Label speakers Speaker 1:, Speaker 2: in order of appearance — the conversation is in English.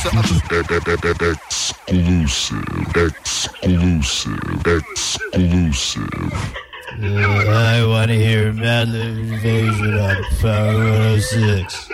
Speaker 1: Exclusive.
Speaker 2: I want to hear Madlib Invasion on Power 106.